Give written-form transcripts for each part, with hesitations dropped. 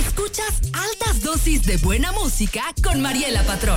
Escuchas Altas Dosis de Buena Música con Mariela Patrón.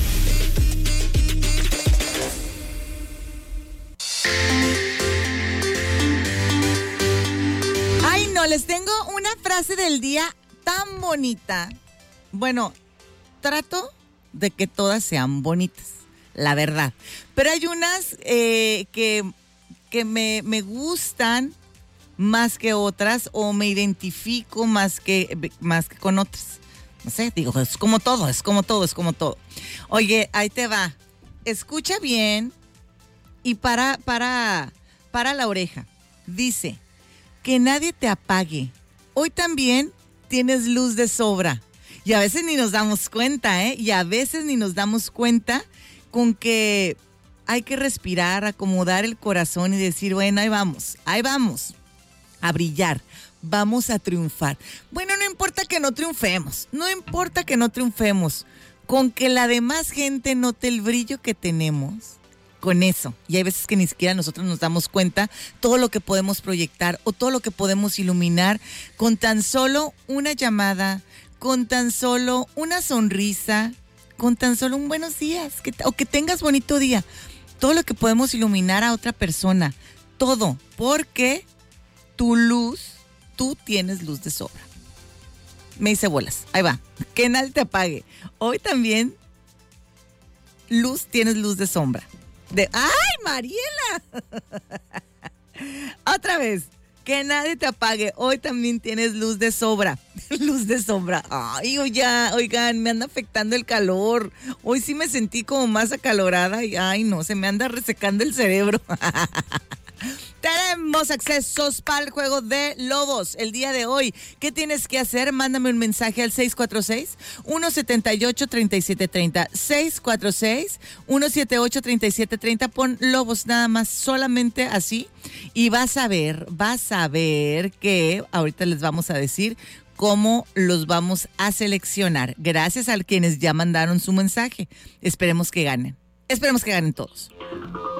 Ay, no, les tengo una frase del día tan bonita. Bueno, trato de que todas sean bonitas, la verdad. Pero hay unas que me gustan más que otras, o me identifico más que con otras. No sé, digo, es como todo. Oye, ahí te va. Escucha bien y para la oreja. Dice: que nadie te apague. Hoy también tienes luz de sobra. Y a veces ni nos damos cuenta, ¿eh? Y a veces ni nos damos cuenta con que hay que respirar, acomodar el corazón y decir, bueno, ahí vamos a brillar, vamos a triunfar. Bueno, no importa que no triunfemos, con que la demás gente note el brillo que tenemos, con eso. Y hay veces que ni siquiera nosotros nos damos cuenta todo lo que podemos proyectar o todo lo que podemos iluminar con tan solo una llamada, con tan solo una sonrisa, con tan solo un buenos días, o que tengas bonito día. Todo lo que podemos iluminar a otra persona, todo, porque tu luz, tú tienes luz de sobra. Me hice bolas, ahí va, que nadie te apague. Hoy también tienes luz de sombra. ¡Ay, Mariela! Otra vez, que nadie te apague. Hoy también tienes luz de sobra. Luz de sombra. Ay, oigan, me anda afectando el calor. Hoy sí me sentí como más acalorada y ay, no, se me anda resecando el cerebro. Tenemos accesos para el juego de Lobos el día de hoy. ¿Qué tienes que hacer? Mándame un mensaje al 646-178-3730. 646-178-3730. Pon Lobos nada más, solamente así. Y vas a ver que ahorita les vamos a decir cómo los vamos a seleccionar. Gracias a quienes ya mandaron su mensaje. Esperemos que ganen todos.